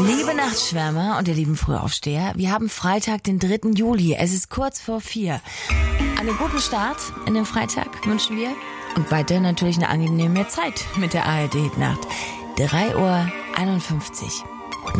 Liebe Nachtschwärmer und ihr lieben Frühaufsteher, wir haben Freitag, den 3. Juli. Es ist kurz vor 4. Einen guten Start in den Freitag wünschen wir. Und weiterhin natürlich eine angenehme Zeit mit der ARD-Nacht. 3:51 Uhr.